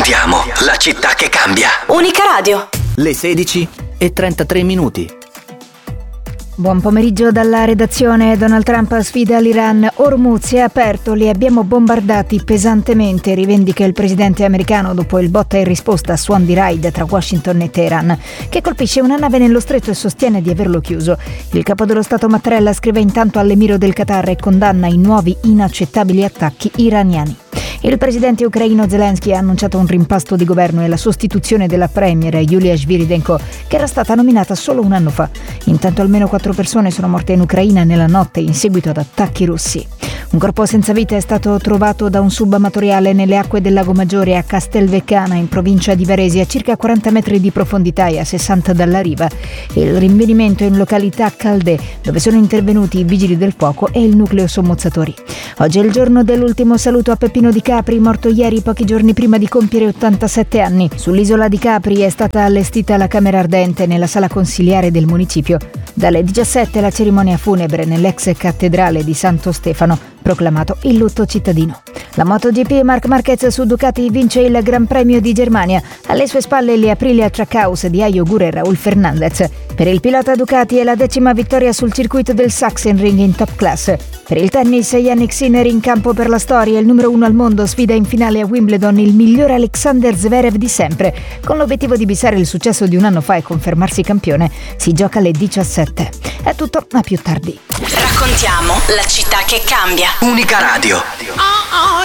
Raccontiamo la città che cambia. Unica Radio. Le 16:33. Buon pomeriggio dalla redazione. Donald Trump sfida l'Iran. Hormuz è aperto, li abbiamo bombardati pesantemente, rivendica il presidente americano dopo il botta e risposta a suon di raid tra Washington e Teheran, che colpisce una nave nello stretto e sostiene di averlo chiuso. Il capo dello Stato Mattarella scrive intanto all'emiro del Qatar e condanna i nuovi inaccettabili attacchi iraniani. Il presidente ucraino Zelensky ha annunciato un rimpasto di governo e la sostituzione della premier Yulia Sviridenko, che era stata nominata solo un anno fa. Intanto almeno 4 persone sono morte in Ucraina nella notte in seguito ad attacchi russi. Un corpo senza vita è stato trovato da un subamatoriale nelle acque del Lago Maggiore a Castelveccana, in provincia di Varese, a circa 40 metri di profondità e a 60 dalla riva. Il rinvenimento è in località Caldè, dove sono intervenuti i vigili del fuoco e il nucleo sommozzatori. Oggi è il giorno dell'ultimo saluto a Peppino Di Capri, morto ieri pochi giorni prima di compiere 87 anni. Sull'isola di Capri è stata allestita la camera ardente nella sala consiliare del municipio. Dalle 17 la cerimonia funebre nell'ex cattedrale di Santo Stefano, proclamato il lutto cittadino. La MotoGP, Marc Marquez su Ducati vince il Gran Premio di Germania. Alle sue spalle le Aprilia Trackhouse di Ayo Gur e Raul Fernandez. Per il pilota Ducati è la 10ª vittoria sul circuito del Sachsenring in top class. Per il tennis, Jannik Sinner in campo per la storia. Il numero 1 al mondo sfida in finale a Wimbledon il migliore Alexander Zverev di sempre. Con l'obiettivo di bissare il successo di un anno fa e confermarsi campione, si gioca alle 17. È tutto, a più tardi. Raccontiamo la città che cambia. Unica Radio.